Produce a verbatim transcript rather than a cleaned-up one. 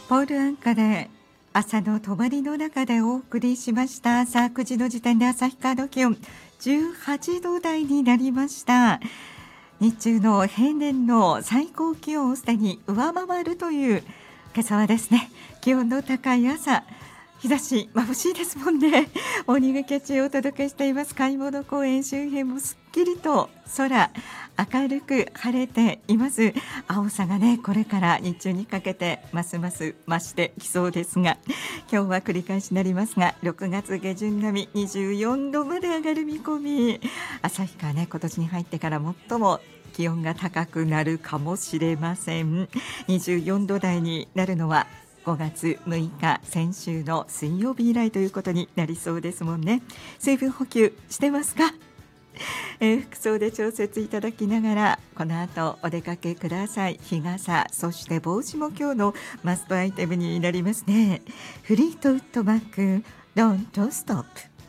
ポールアンカで朝の泊まりの中でお送りしました。さあくじの時点で旭川の気温じゅうはちど台になりました。日中の平年の最高気温をすでに上回るという今朝はですね、気温の高い朝、日差し眩しいですもんね。モーニングキャッチをお届けしています。買い物公園周辺もすっきりと空明るく晴れています。青さがね、これから日中にかけてますます増してきそうですが、今日は繰り返しになりますが、ろくがつ下旬並みにじゅうよんどまで上がる見込み。旭川ね、今年に入ってから最も気温が高くなるかもしれません。にじゅうよんど台になるのはごがつむいか、先週の水曜日以来ということになりそうですもんね。水分補給してますか？えー、服装で調節いただきながらこの後お出かけください。日傘、そして帽子も今日のマストアイテムになりますね。フリートウッドバッグ Don't Stop。